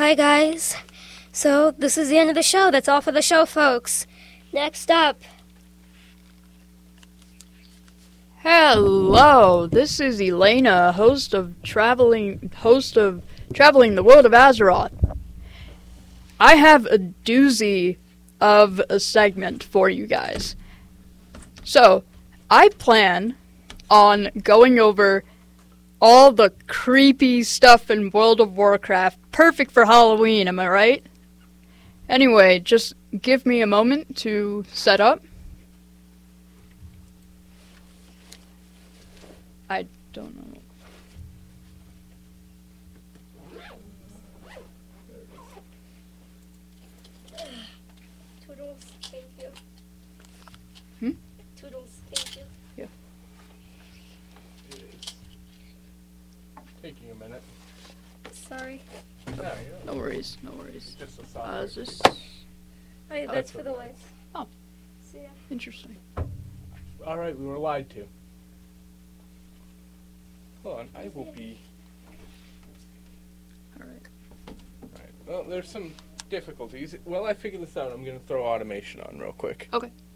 Hi, guys. So, this is the end of the show. That's all for the show, folks. Next up. Hello, this is Elena, host of Traveling the World of Azeroth. I have a doozy of a segment for you guys. So, I plan on going over all the creepy stuff in World of Warcraft, perfect for Halloween, am I right? Anyway, just give me a moment to set up. I don't know. Toodles, thank you. Toodles, thank you. Yeah. It is taking a minute. Sorry. Yeah, No worries. It's just a Is software. this Wait, Oh, that's that's for the okay. lights. Oh. See ya. interesting? Alright, we were lied to. Hold on, I will be... Alright. Alright, well, there's some difficulties. While I figure this out, I'm going to throw automation on real quick. Okay.